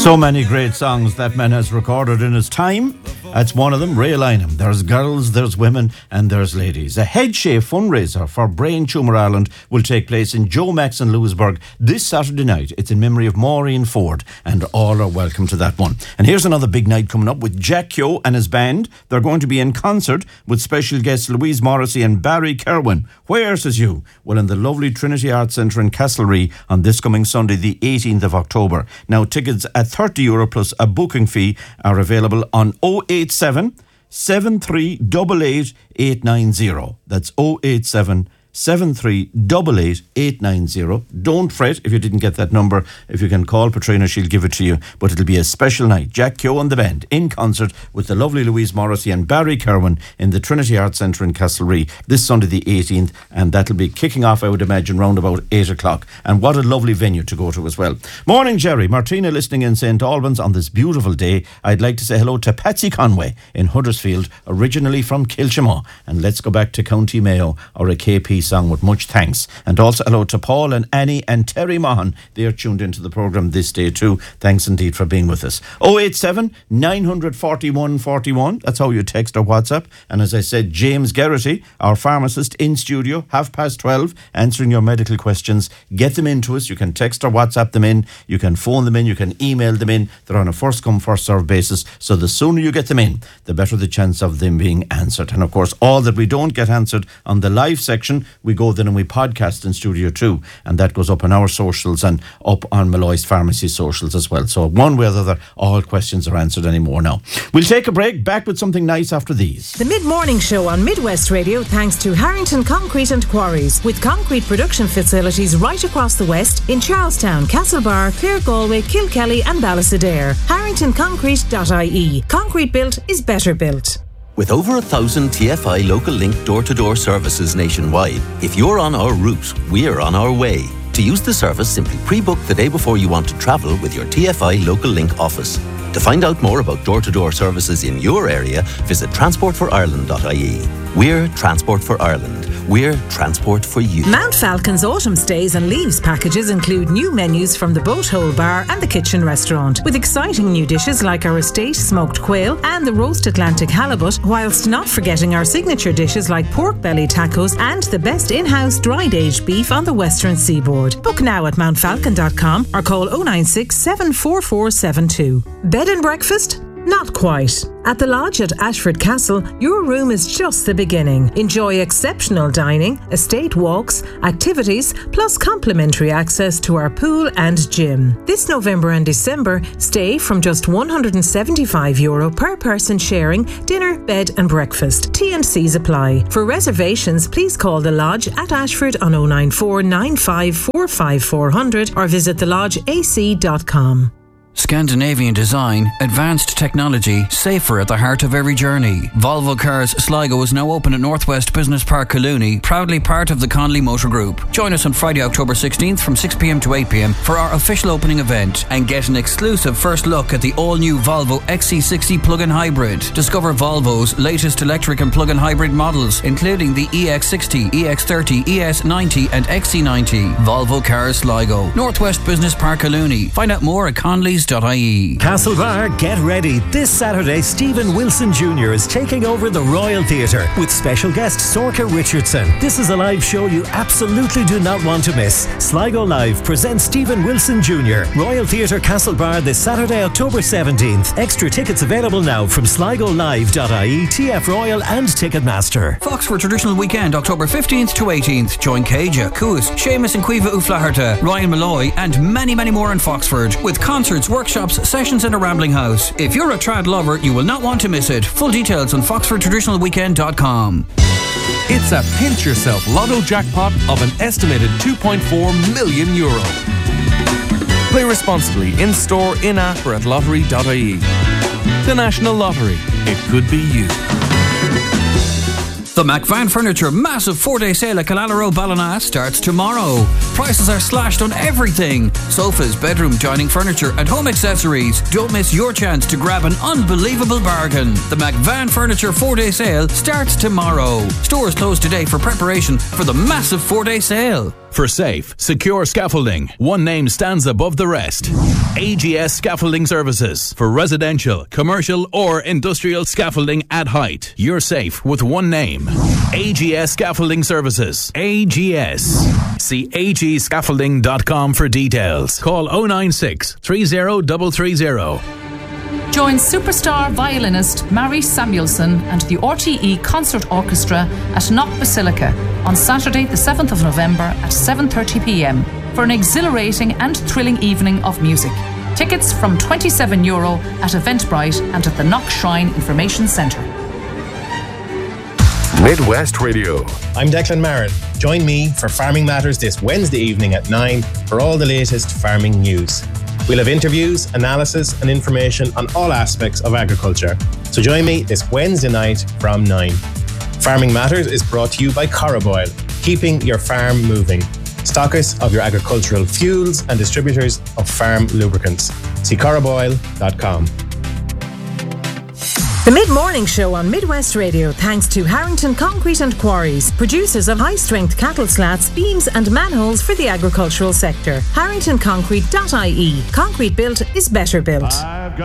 So many great songs that man has recorded in his time. That's one of them, Realign 'em. There's girls, there's women, and there's ladies. A head shave fundraiser for Brain Tumour Ireland will take place in Joe Max in Lewisburg this Saturday night. It's in memory of Maureen Ford, and all are welcome to that one. And here's another big night coming up with Jack Keogh and his band. They're going to be in concert with special guests Louise Morrissey and Barry Kerwin. Where, says you? Well, in the lovely Trinity Arts Centre in Castlereagh on this coming Sunday, the 18th of October. Now, tickets at €30 plus a booking fee are available on 087 7388 890. That's 087 7388 890. Don't fret if you didn't get that number. If you can call Patrina, she'll give it to you. But it'll be a special night. Jack Keogh and the band in concert with the lovely Louise Morrissey and Barry Kerwin in the Trinity Arts Centre in Castlereagh this Sunday the 18th, and that'll be kicking off, I would imagine, round about 8 o'clock. And what a lovely venue to go to as well. Morning, Jerry. Martina listening in St. Albans on this beautiful day. I'd like to say hello to Patsy Conway in Huddersfield, originally from Kilchamaw. And let's go back to County Mayo, or a KP song with much thanks. And also hello to Paul and Annie and Terry Mahan. They're tuned into the programme this day too. Thanks indeed for being with us. 087 941 41. That's how you text or WhatsApp. And as I said, James Geraghty, our pharmacist in studio, 12:30, answering your medical questions. Get them into us. You can text or WhatsApp them in. You can phone them in. You can email them in. They're on a first come, first served basis. So the sooner you get them in, the better the chance of them being answered. And of course, all that we don't get answered on the live section, we go then and we podcast in studio too, and that goes up on our socials and up on Malloy's Pharmacy socials as well. So one way or the other, all questions are answered anymore now. We'll take a break, back with something nice after these. The Mid-Morning Show on Midwest Radio, thanks to Harrington Concrete and Quarries, with concrete production facilities right across the west in Charlestown, Castlebar, Clare, Galway, Kilkelly and Ballysadare. HarringtonConcrete.ie. Concrete built is better built. With over 1,000 TFI Local Link door-to-door services nationwide, if you're on our route, we're on our way. To use the service, simply pre-book the day before you want to travel with your TFI Local Link office. To find out more about door-to-door services in your area, visit transportforireland.ie. We're Transport for Ireland. We're Transport for you. Mount Falcon's autumn stays and leaves packages include new menus from the Boat Hole Bar and the Kitchen Restaurant, with exciting new dishes like our estate smoked quail and the roast Atlantic halibut, whilst not forgetting our signature dishes like pork belly tacos and the best in-house dried aged beef on the western seaboard. Book now at mountfalcon.com or call 096 74472. Bed and breakfast? Not quite. At the Lodge at Ashford Castle, your room is just the beginning. Enjoy exceptional dining, estate walks, activities, plus complimentary access to our pool and gym. This November and December, stay from just €175 per person sharing dinner, bed and breakfast. T&Cs apply. For reservations, please call the Lodge at Ashford on 094 9545 400 or visit thelodgeac.com. Scandinavian design, advanced technology, safer at the heart of every journey. Volvo Cars Sligo is now open at Northwest Business Park, Collooney, proudly part of the Connolly Motor Group. Join us on Friday, October 16th from 6pm to 8pm for our official opening event and get an exclusive first look at the all-new Volvo XC60 plug-in hybrid. Discover Volvo's latest electric and plug-in hybrid models, including the EX60, EX30, ES90 and XC90. Volvo Cars Sligo, Northwest Business Park, Collooney. Find out more at Connolly's.ie. Castlebar, get ready. This Saturday, Stephen Wilson Jr. is taking over the Royal Theatre with special guest Sorcha Richardson. This is a live show you absolutely do not want to miss. Sligo Live presents Stephen Wilson Jr. Royal Theatre Castlebar this Saturday, October 17th. Extra tickets available now from sligolive.ie, TF Royal and Ticketmaster. Foxford Traditional Weekend, October 15th to 18th. Join Caja, Coois, Seamus and Cuiva Uflaherta, Ryan Malloy and many, many more in Foxford with concerts, workshops, sessions and a rambling house. If you're a trad lover, you will not want to miss it. Full details on foxfordtraditionalweekend.com. It's a pinch yourself lotto jackpot of an estimated €2.4 million. Play responsibly in store, in app or at lottery.ie. The National Lottery. It could be you. The McVan Furniture massive 4-day sale at Killala Ballina starts tomorrow. Prices are slashed on everything. Sofas, bedroom, dining furniture and home accessories. Don't miss your chance to grab an unbelievable bargain. The McVan Furniture 4-day sale starts tomorrow. Stores closed today for preparation for the massive 4-day sale. For safe, secure scaffolding, one name stands above the rest. AGS Scaffolding Services. For residential, commercial or industrial scaffolding at height. You're safe with one name. AGS Scaffolding Services. AGS. See agscaffolding.com for details. Call 096 30330. Join superstar violinist Mary Samuelson and the RTE Concert Orchestra at Knock Basilica on Saturday the 7th of November at 7:30pm for an exhilarating and thrilling evening of music. Tickets from €27 at Eventbrite and at the Knock Shrine Information Centre. Midwest Radio. I'm Declan Marin. Join me for Farming Matters this Wednesday evening at 9 for all the latest farming news. We'll have interviews, analysis and information on all aspects of agriculture. So join me this Wednesday night from 9. Farming Matters is brought to you by Coroboil, keeping your farm moving. Stockists of your agricultural fuels and distributors of farm lubricants. See coroboil.com. The Mid-Morning Show on Midwest Radio thanks to Harrington Concrete and Quarries, producers of high-strength cattle slats, beams and manholes for the agricultural sector. HarringtonConcrete.ie. Concrete built is better built.